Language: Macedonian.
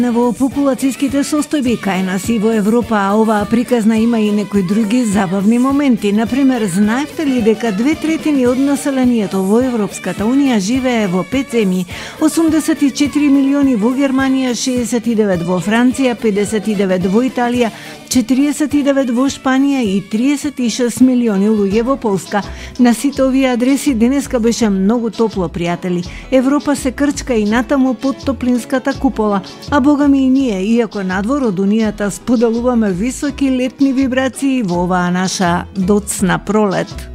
Во популацијските состојби кај нас и во Европа, а оваа приказна има и некои други забавни моменти. Например, знаевте ли дека 2/3 од населението во Европската Унија живее во 5 земји? 84 милиони во Германија, 69 во Франција, 59 во Италија, 49 во Шпанија и 36 милиони луѓе во Полска. На сите овие адреси денеска беше многу топло, пријатели. Европа се крчка и натаму под топлинската купола, а бога ми и ние, иако надвор од Унијата споделуваме високи летни вибрации во оваа наша доцна пролет.